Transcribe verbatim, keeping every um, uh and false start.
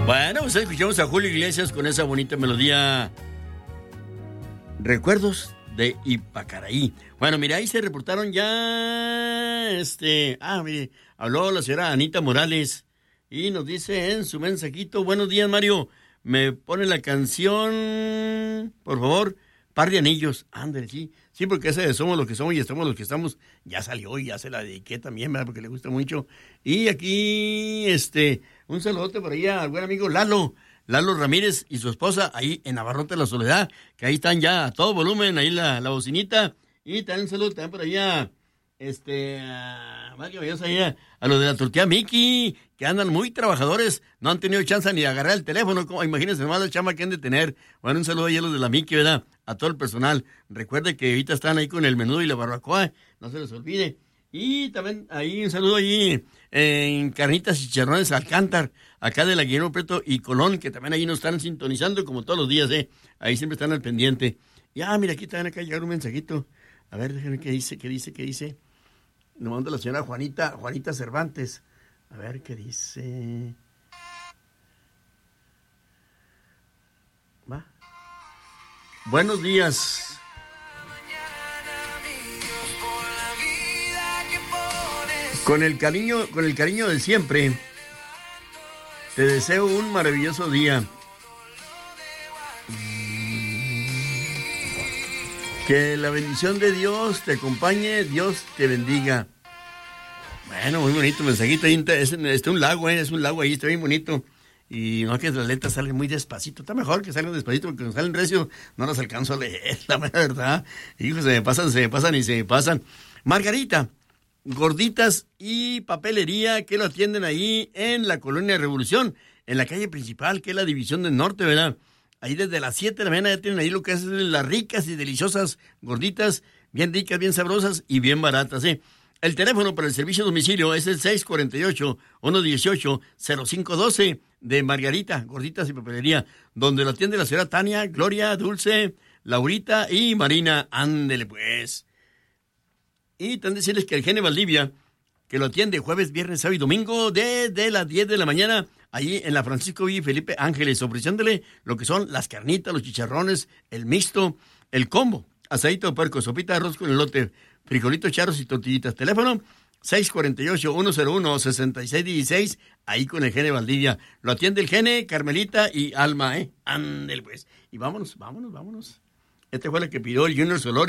Bueno, pues escuchamos a Julio Iglesias con esa bonita melodía. Recuerdos de Ipacaraí. Bueno, mira, ahí se reportaron ya, este, ah, mire, habló la señora Anita Morales y nos dice en su mensajito: buenos días, Mario, me pone la canción, por favor, Par de Anillos. Ándale, sí, sí, porque ese de Somos los que somos y estamos los que estamos, ya salió y ya se la dediqué también, ¿verdad? Porque le gusta mucho. Y aquí, este, un saludote por ahí al buen amigo Lalo, Lalo Ramírez y su esposa, ahí en Navarrote La Soledad, que ahí están ya a todo volumen, ahí la, la bocinita. Y también un saludo también por allá, este, a, a, a los de la tortilla Mickey, que andan muy trabajadores, no han tenido chance ni de agarrar el teléfono, como, imagínense nomás la chamba que han de tener. Bueno, un saludo ahí a los de la Mickey, ¿verdad? A todo el personal. Recuerde que ahorita están ahí con el menudo y la barbacoa, no se les olvide. Y también ahí un saludo ahí en Carnitas y Chicharrones Alcántar, acá de la Guillermo Prieto y Colón, que también ahí nos están sintonizando como todos los días, ¿eh? Ahí siempre están al pendiente. Y ah, mira, aquí también acá llega un mensajito. A ver, déjenme qué dice, qué dice, qué dice. Nos manda la señora Juanita, Juanita Cervantes. A ver qué dice. Va. Buenos días. Con el cariño, con el cariño de siempre, te deseo un maravilloso día. Que la bendición de Dios te acompañe, Dios te bendiga. Bueno, muy bonito mensajito. Ahí es, es un lago, ¿eh? Es un lago ahí, está bien bonito. Y no que las letras salen muy despacito. Está mejor que salgan despacito, porque cuando salen recio no las alcanzo a leer, la verdad. Hijos, se me pasan, se me pasan y se me pasan. Margarita, gorditas y papelería que lo atienden ahí en la Colonia Revolución, en la calle principal, que es la División del Norte, ¿verdad? Ahí desde las siete de la mañana ya tienen ahí lo que es las ricas y deliciosas gorditas, bien ricas, bien sabrosas y bien baratas, ¿eh? El teléfono para el servicio a domicilio es el seis cuatro ocho, uno uno ocho, cero cinco uno dos de Margarita, Gorditas y Papelería, donde lo atiende la señora Tania, Gloria, Dulce, Laurita y Marina. Ándele pues. Y también decirles que el Gene Valdivia, que lo atiende jueves, viernes, sábado y domingo desde las diez de la mañana, allí en la Francisco Villa y Felipe Ángeles, ofreciéndole lo que son las carnitas, los chicharrones, el mixto, el combo, asadito de puerco, sopita de arroz con elote, frijolitos charros y tortillitas. Teléfono seis cuatro ocho, uno cero uno, seis seis uno seis, ahí con el Gene Valdivia. Lo atiende el Gene, Carmelita y Alma, ¿eh? Ándale pues. Y vámonos, vámonos, vámonos. Este fue el que pidió el Junior Solorio.